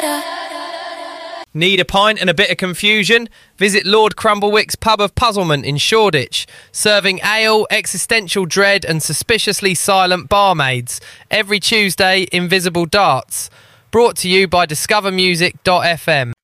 Need a pint and a bit of confusion? Visit Lord Crumblewick's Pub of Puzzlement in Shoreditch, serving ale, existential dread and suspiciously silent barmaids. Every Tuesday, Invisible Darts. Brought to you by discovermusic.fm.